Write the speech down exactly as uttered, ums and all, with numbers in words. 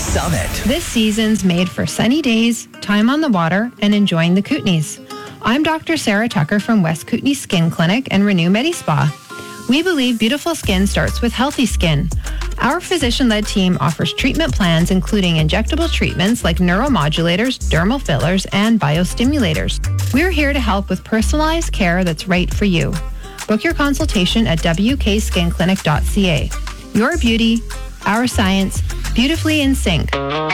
Summit. This season's made for sunny days, time on the water, and enjoying the Kootenays. I'm Doctor Sarah Tucker from West Kootenay Skin Clinic and Renew MediSpa. We believe beautiful skin starts with healthy skin. Our physician-led team offers treatment plans including injectable treatments like neuromodulators, dermal fillers, and biostimulators. We're here to help with personalized care that's right for you. Book your consultation at w k skin clinic dot c a. Your beauty, our science, beautifully in sync.